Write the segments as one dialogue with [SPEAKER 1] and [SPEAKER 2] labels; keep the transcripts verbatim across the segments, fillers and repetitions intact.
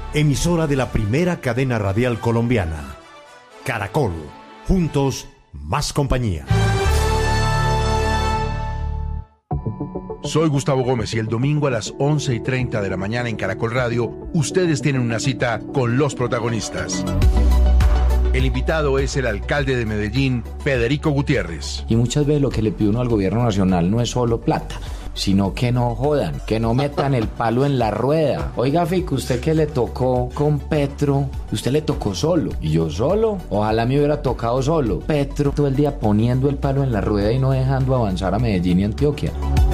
[SPEAKER 1] emisora de la primera cadena radial colombiana. Caracol, juntos, más compañía.
[SPEAKER 2] Soy Gustavo Gómez y el domingo a las once y treinta de la mañana en Caracol Radio, ustedes tienen una cita con los protagonistas. El invitado es el alcalde de Medellín, Federico Gutiérrez.
[SPEAKER 3] Y muchas veces lo que le pide uno al gobierno nacional no es solo plata, sino que no jodan, que no metan el palo en la rueda. Oiga, Fico, usted que le tocó con Petro, usted le tocó solo. Y yo solo, ojalá me hubiera tocado solo. Petro todo el día poniendo el palo en la rueda y no dejando avanzar a Medellín y Antioquia.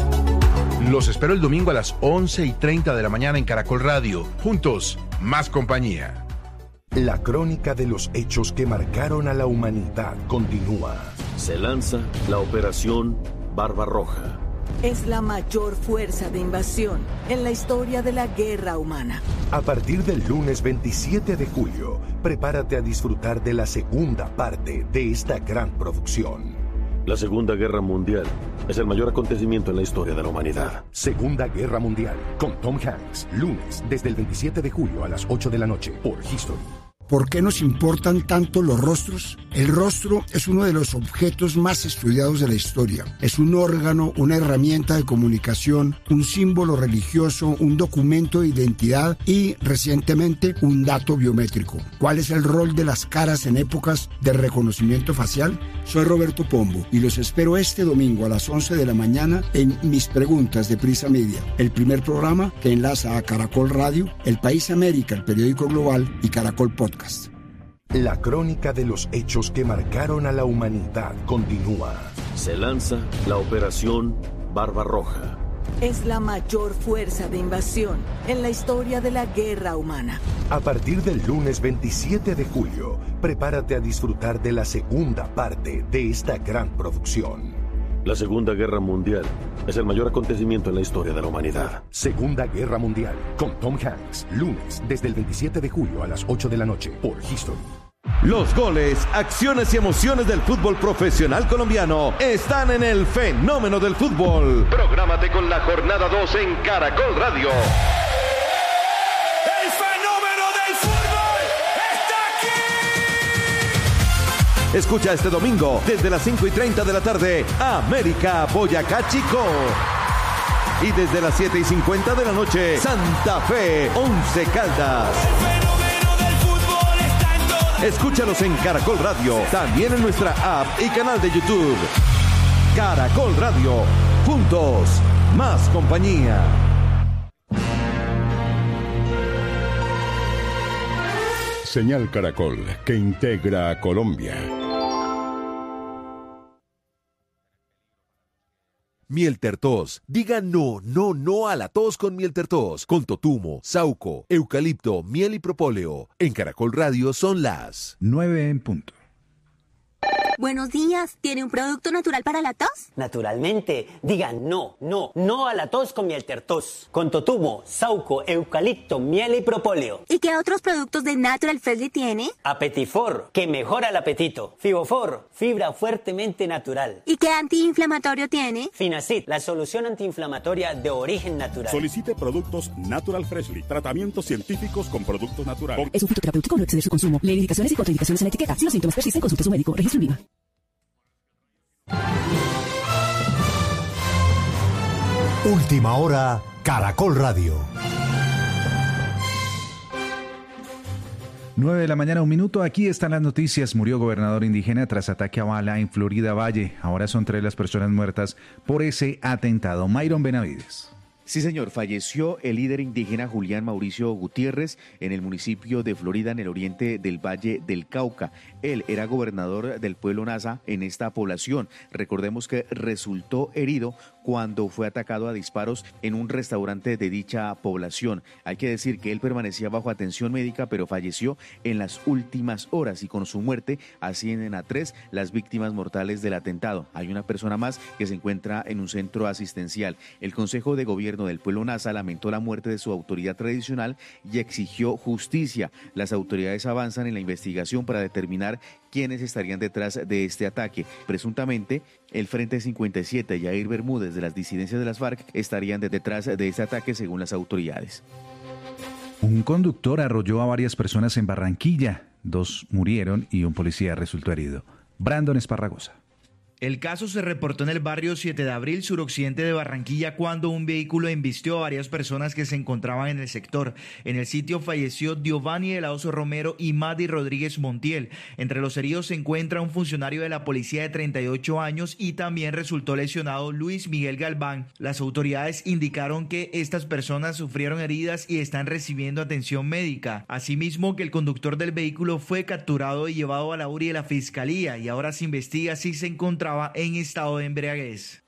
[SPEAKER 2] Los espero el domingo a las once y treinta de la mañana en Caracol Radio. Juntos, más compañía.
[SPEAKER 4] La crónica de los hechos que marcaron a la humanidad continúa.
[SPEAKER 5] Se lanza la Operación Barbarroja.
[SPEAKER 6] Es la mayor fuerza de invasión en la historia de la guerra humana.
[SPEAKER 4] A partir del lunes veintisiete de julio, prepárate a disfrutar de la segunda parte de esta gran producción.
[SPEAKER 5] La Segunda Guerra Mundial es el mayor acontecimiento en la historia de la humanidad.
[SPEAKER 4] Segunda Guerra Mundial, con Tom Hanks, lunes desde el veintisiete de julio a las ocho de la noche por History.
[SPEAKER 7] ¿Por qué nos importan tanto los rostros? El rostro es uno de los objetos más estudiados de la historia. Es un órgano, una herramienta de comunicación, un símbolo religioso, un documento de identidad y, recientemente, un dato biométrico. ¿Cuál es el rol de las caras en épocas de reconocimiento facial? Soy Roberto Pombo y los espero este domingo a las once de la mañana en Mis Preguntas de Prisa Media, el primer programa que enlaza a Caracol Radio, El País América, el periódico global y Caracol Podcast.
[SPEAKER 4] La crónica de los hechos que marcaron a la humanidad continúa.
[SPEAKER 5] Se lanza la Operación Barbarroja.
[SPEAKER 6] Es la mayor fuerza de invasión en la historia de la guerra humana.
[SPEAKER 4] A partir del lunes veintisiete de julio, prepárate a disfrutar de la segunda parte de esta gran producción.
[SPEAKER 5] La Segunda Guerra Mundial es el mayor acontecimiento en la historia de la humanidad.
[SPEAKER 4] Segunda Guerra Mundial, con Tom Hanks, lunes desde el veintisiete de julio a las ocho de la noche por History.
[SPEAKER 8] Los goles, acciones y emociones del fútbol profesional colombiano están en el Fenómeno del Fútbol. Prográmate con la jornada dos en Caracol Radio.
[SPEAKER 9] ¡El Fenómeno del Fútbol está aquí!
[SPEAKER 8] Escucha este domingo desde las cinco y treinta de la tarde América Boyacá Chico. Y desde las siete y cincuenta de la noche Santa Fe Once Caldas. Escúchalos en Caracol Radio, también en nuestra app y canal de YouTube. Caracol Radio, juntos, más compañía.
[SPEAKER 10] Señal Caracol, que integra a Colombia.
[SPEAKER 11] Mieltertos. Diga no, no, no a la tos con Mieltertos. Con totumo, sauco, eucalipto, miel y propóleo. En Caracol Radio son las
[SPEAKER 12] nueve en punto.
[SPEAKER 13] Buenos días, ¿tiene un producto natural para la tos?
[SPEAKER 14] Naturalmente, digan no, no, no a la tos con Mieltertos. Con totumo, sauco, eucalipto, miel y propóleo.
[SPEAKER 13] ¿Y qué otros productos de Natural Freshly tiene?
[SPEAKER 14] Apetifor, que mejora el apetito. Fibofor, fibra fuertemente natural.
[SPEAKER 13] ¿Y qué antiinflamatorio tiene?
[SPEAKER 14] Finacid, la solución antiinflamatoria de origen natural.
[SPEAKER 15] Solicite productos Natural Freshly, tratamientos científicos con productos naturales.
[SPEAKER 16] Es un fitoterapéutico, no exceder su consumo. Lee indicaciones y contraindicaciones en la etiqueta. Si los síntomas persisten, consulte a su médico. Registro INVIMA.
[SPEAKER 1] Última hora, Caracol Radio.
[SPEAKER 12] nueve de la mañana, un minuto. Aquí están las noticias. Murió gobernador indígena tras ataque a bala en Florida Valle. Ahora son tres las personas muertas por ese atentado. Myron Benavides.
[SPEAKER 17] Sí, señor, falleció el líder indígena Julián Mauricio Gutiérrez en el municipio de Florida, en el oriente del Valle del Cauca. Él era gobernador del pueblo Nasa en esta población. Recordemos que resultó herido cuando fue atacado a disparos en un restaurante de dicha población. Hay que decir que él permanecía bajo atención médica, pero falleció en las últimas horas y con su muerte ascienden a tres las víctimas mortales del atentado. Hay una persona más que se encuentra en un centro asistencial. El Consejo de Gobierno del pueblo Nasa lamentó la muerte de su autoridad tradicional y exigió justicia. Las autoridades avanzan en la investigación para determinar quiénes estarían detrás de este ataque. Presuntamente, el Frente cincuenta y siete y Yair Bermúdez de las disidencias de las FARC estarían detrás de este ataque según las autoridades.
[SPEAKER 12] Un conductor arrolló a varias personas en Barranquilla. Dos murieron y un policía resultó herido. Brandon Esparragosa.
[SPEAKER 18] El caso se reportó en el barrio siete de abril, suroccidente de Barranquilla, cuando un vehículo embistió a varias personas que se encontraban en el sector. En el sitio falleció Giovanni de la Oso Romero y Madi Rodríguez Montiel. Entre los heridos se encuentra un funcionario de la policía de treinta y ocho años y también resultó lesionado Luis Miguel Galván. Las autoridades indicaron que estas personas sufrieron heridas y están recibiendo atención médica. Asimismo, que el conductor del vehículo fue capturado y llevado a la U R I de la Fiscalía y ahora se investiga si se encontraba en estado de embriaguez.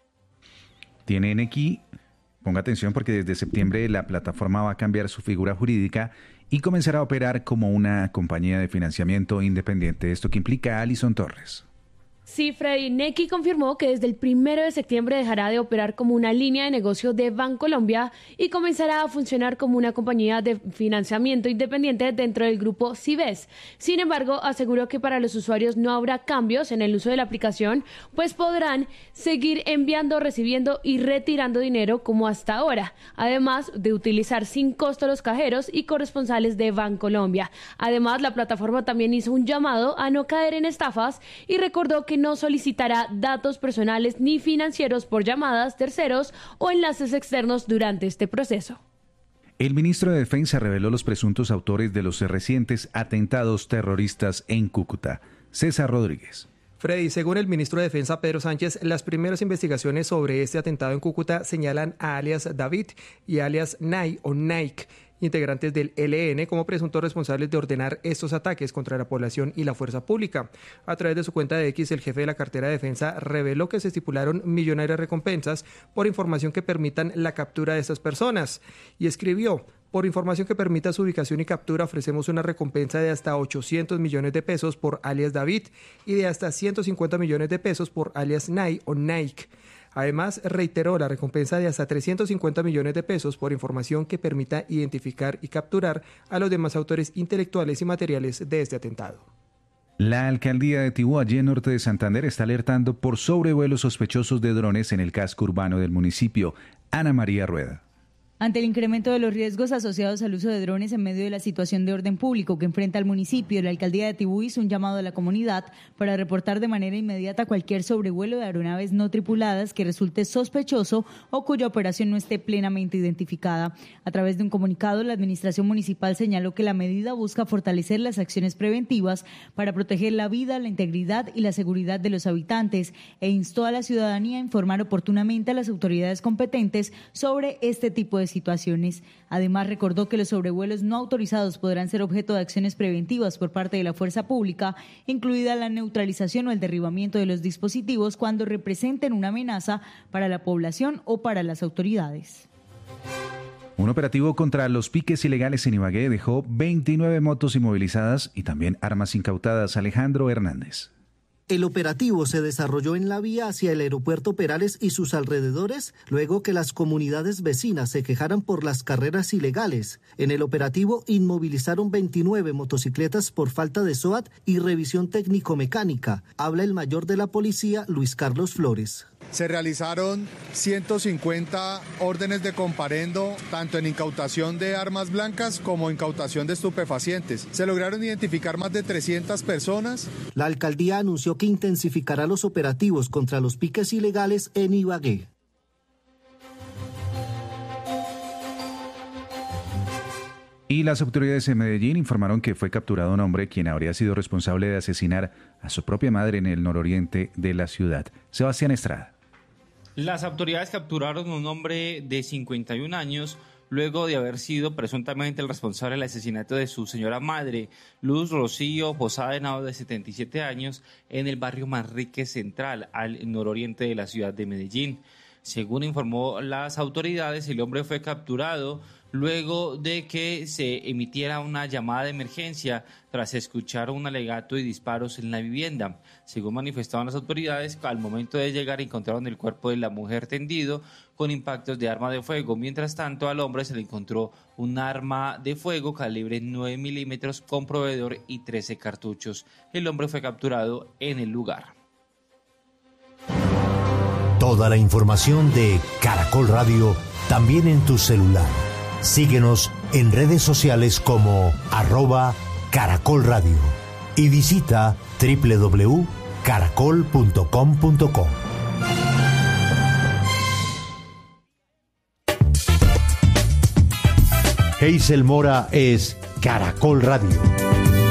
[SPEAKER 12] Tienen aquí, ponga atención porque desde septiembre la plataforma va a cambiar su figura jurídica y comenzará a operar como una compañía de financiamiento independiente. Esto que implica a Alison Torres.
[SPEAKER 19] Sí, Freddy, Nequi confirmó que desde el primero de septiembre dejará de operar como una línea de negocio de Bancolombia y comenzará a funcionar como una compañía de financiamiento independiente dentro del grupo Cibes. Sin embargo, aseguró que para los usuarios no habrá cambios en el uso de la aplicación, pues podrán seguir enviando, recibiendo y retirando dinero como hasta ahora, además de utilizar sin costo los cajeros y corresponsales de Bancolombia. Además, la plataforma también hizo un llamado a no caer en estafas y recordó que no solicitará datos personales ni financieros por llamadas, terceros o enlaces externos durante este proceso.
[SPEAKER 12] El ministro de Defensa reveló los presuntos autores de los recientes atentados terroristas en Cúcuta. César Rodríguez.
[SPEAKER 20] Freddy, según el ministro de Defensa Pedro Sánchez, las primeras investigaciones sobre este atentado en Cúcuta señalan a alias David y alias Nay o Nike, integrantes del E L N, como presuntos responsables de ordenar estos ataques contra la población y la fuerza pública. A través de su cuenta de X, el jefe de la cartera de defensa reveló que se estipularon millonarias recompensas por información que permitan la captura de estas personas y escribió: por información que permita su ubicación y captura, ofrecemos una recompensa de hasta ochocientos millones de pesos por alias David y de hasta ciento cincuenta millones de pesos por alias Nay o Nike. Además, reiteró la recompensa de hasta trescientos cincuenta millones de pesos por información que permita identificar y capturar a los demás autores intelectuales y materiales de este atentado.
[SPEAKER 12] La alcaldía de Tibú, allí en norte de Santander, está alertando por sobrevuelos sospechosos de drones en el casco urbano del municipio. Ana María Rueda.
[SPEAKER 21] Ante el incremento de los riesgos asociados al uso de drones en medio de la situación de orden público que enfrenta el municipio, la alcaldía de Tibú hizo un llamado a la comunidad para reportar de manera inmediata cualquier sobrevuelo de aeronaves no tripuladas que resulte sospechoso o cuya operación no esté plenamente identificada. A través de un comunicado, la administración municipal señaló que la medida busca fortalecer las acciones preventivas para proteger la vida, la integridad y la seguridad de los habitantes e instó a la ciudadanía a informar oportunamente a las autoridades competentes sobre este tipo de situaciones. Además, recordó que los sobrevuelos no autorizados podrán ser objeto de acciones preventivas por parte de la fuerza pública, incluida la neutralización o el derribamiento de los dispositivos cuando representen una amenaza para la población o para las autoridades.
[SPEAKER 12] Un operativo contra los piques ilegales en Ibagué dejó veintinueve motos inmovilizadas y también armas incautadas. Alejandro Hernández.
[SPEAKER 22] El operativo se desarrolló en la vía hacia el aeropuerto Perales y sus alrededores, luego que las comunidades vecinas se quejaran por las carreras ilegales. En el operativo inmovilizaron veintinueve motocicletas por falta de S O A T y revisión técnico-mecánica. Habla el mayor de la policía, Luis Carlos Flores.
[SPEAKER 23] Se realizaron ciento cincuenta órdenes de comparendo, tanto en incautación de armas blancas como incautación de estupefacientes. Se lograron identificar más de trescientas personas.
[SPEAKER 22] La alcaldía anunció que intensificará los operativos contra los piques ilegales en Ibagué.
[SPEAKER 12] Y las autoridades en Medellín informaron que fue capturado un hombre quien habría sido responsable de asesinar a su propia madre en el nororiente de la ciudad. Sebastián Estrada.
[SPEAKER 24] Las autoridades capturaron a un hombre de cincuenta y un años luego de haber sido presuntamente el responsable del asesinato de su señora madre, Luz Rocío Posada Henao, de setenta y siete años, en el barrio Manrique Central, al nororiente de la ciudad de Medellín. Según informó las autoridades, el hombre fue capturado luego de que se emitiera una llamada de emergencia tras escuchar un alegato y disparos en la vivienda. Según manifestaron las autoridades, al momento de llegar encontraron el cuerpo de la mujer tendido con impactos de arma de fuego. Mientras tanto, al hombre se le encontró un arma de fuego calibre nueve milímetros con proveedor y trece cartuchos. El hombre fue capturado en el lugar.
[SPEAKER 1] Toda la información de Caracol Radio también en tu celular. Síguenos en redes sociales como arroba Caracol Radio y visita doble u doble u doble u punto caracol punto com punto co. Hazel Mora es Caracol Radio.